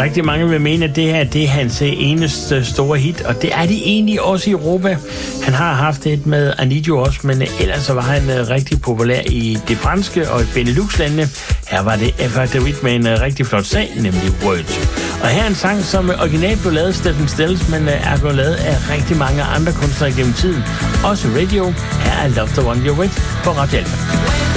Rigtig mange vil mene, at det her det er hans eneste store hit, og det er de egentlig også i Europa. Han har haft et med I Need You også, men ellers så var han rigtig populær i det franske og i Benelux-landene. Her var det Eva David med en rigtig flot sag, nemlig Words. Og her er en sang, som originalt blev lavet af Stephen Stills, men er blevet lavet af rigtig mange andre kunstnere gennem tiden. Også radio. Her er Love the One You're With på Radio Alpha.